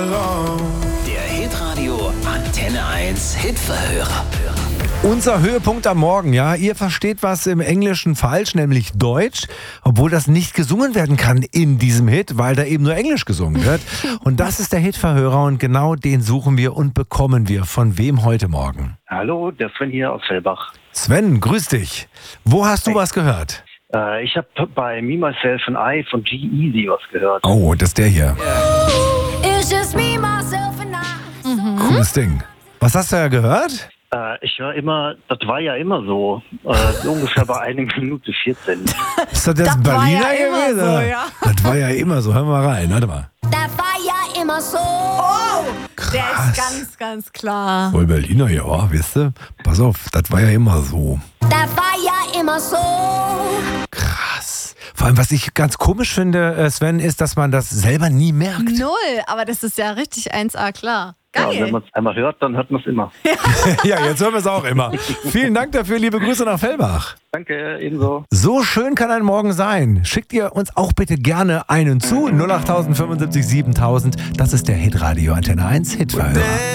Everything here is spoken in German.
Der Hitradio Antenne 1 Hitverhörer. Unser Höhepunkt am Morgen, ja. Ihr versteht was im Englischen falsch, nämlich Deutsch, obwohl das nicht gesungen werden kann in diesem Hit, weil da eben nur Englisch gesungen wird. Und das ist der Hitverhörer und genau den suchen wir und bekommen wir. Von wem heute Morgen? Hallo, der Sven hier aus Fellbach. Sven, grüß dich. Wo hast du was gehört? Ich habe bei Me, Myself and I von G-Eazy was gehört. Oh, das ist der hier. It's just me, myself and I. Cooles Ding. Was hast du ja gehört? Ich höre immer, das war ja immer so, ungefähr bei 1 Minute 14. Ist das jetzt Das war Berliner ja immer gewesen? so, ja. Das war ja immer so. Hören wir mal rein. Warte mal. Das war ja immer so. Der ist ganz, ganz klar. Voll Berliner, ja, wisst ihr? Pass auf, das war ja immer so. Das war ja immer so. Krass. Vor allem, was ich ganz komisch finde, Sven, ist, dass man das selber nie merkt. Null, aber das ist ja richtig 1A klar. Ja, Geil. wenn man es einmal hört, dann hört man es immer. Ja, jetzt hören wir es auch immer. Vielen Dank dafür, liebe Grüße nach Fellbach. Danke, ebenso. So schön kann ein Morgen sein. Schickt ihr uns auch bitte gerne einen zu. 08075 7000. Das ist der Hitradio Antenne 1 Hitverhörer.